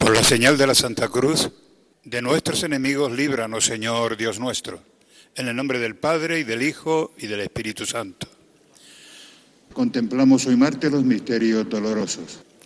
Por la señal de la Santa Cruz, de nuestros enemigos, líbranos, Señor Dios nuestro, en el nombre del Padre, y del Hijo, y del Espíritu Santo. Contemplamos hoy martes los misterios dolorosos.